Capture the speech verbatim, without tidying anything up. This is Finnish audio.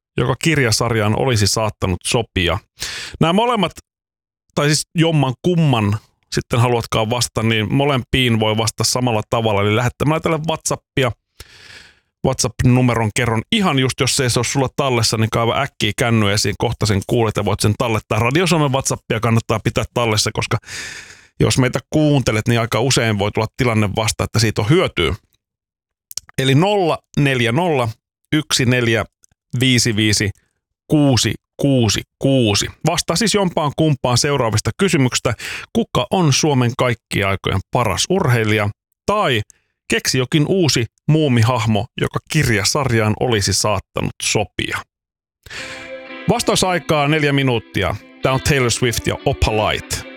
joka kirjasarjaan olisi saattanut sopia? Nämä molemmat, tai siis jomman kumman sitten haluatkaan vastata, niin molempiin voi vastata samalla tavalla. Eli lähettämällä tälle WhatsAppia, WhatsApp-numeron kerron ihan just, jos se ei se ole sulla tallessa, niin kaiva äkkiä känny esiin, kohta sen kuulet ja voit sen tallettaa. Radio Suomen WhatsAppia kannattaa pitää tallessa, koska jos meitä kuuntelet, niin aika usein voi tulla tilanne vasta, että siitä on hyötyä. Eli nolla neljä nolla yksi neljä viisi viisi kuusi kuusi kuusi. Vastaa siis jompaan kumpaan seuraavista kysymyksistä. Kuka on Suomen kaikkien aikojen paras urheilija? Tai keksi jokin uusi muumihahmo, joka kirjasarjaan olisi saattanut sopia. Vastausaikaa neljä minuuttia. Tämä on Taylor Swift ja Opalite.